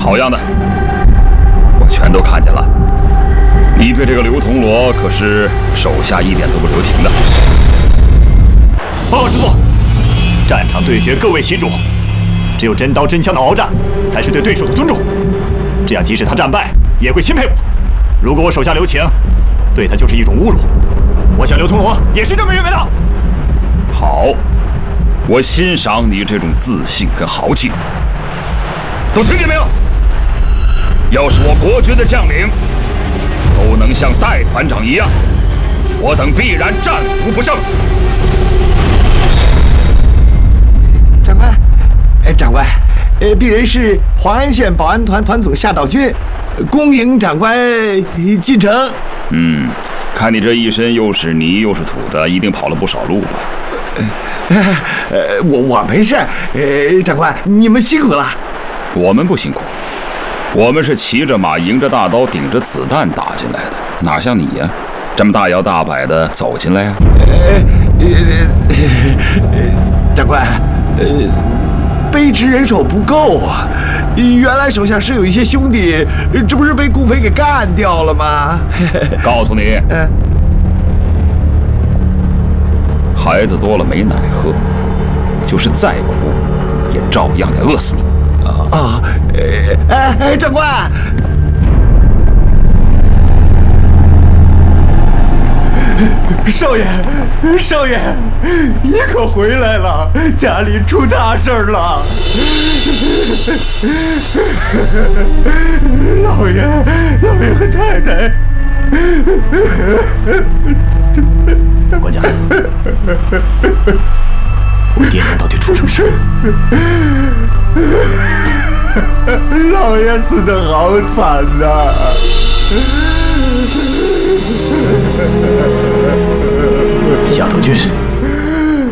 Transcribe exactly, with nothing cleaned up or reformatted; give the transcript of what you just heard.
好样的，我全都看见了。你对这个刘铜锣可是手下一点都不留情的。 报告师座，战场对决各为其主，只有真刀真枪的鏖战，才是对对手的尊重。这样，即使他战败，也会钦佩我。如果我手下留情，对他就是一种侮辱。我想刘铜锣也是这么认为的。 好，我欣赏你这种自信跟豪气。都听见没有？要是我国军的将领都能像戴团长一样，我等必然战无不胜。 长官，哎，长官，呃，鄙人是黄安县保安团团总夏道军，恭迎长官进城。 嗯，看你这一身又是泥又是土的，一定跑了不少路吧？ 呃，我我没事，呃，长官，你们辛苦了。 我们不辛苦，我们是骑着马，迎着大刀，顶着子弹打进来的，哪像你呀，这么大摇大摆的走进来呀？ 呃，呃，长官，呃，卑职人手不够啊。原来手下是有一些兄弟，这不是被共匪给干掉了吗？ 告诉你， 嗯， 孩子多了没奶喝，就是再苦，也照样得饿死你。 啊，哎哎，长官，少爷，少爷，你可回来了，家里出大事了。老爷，老爷和太太， 管家，我爹娘到底出什么事？ 老爷死得好惨呐！ 夏道军。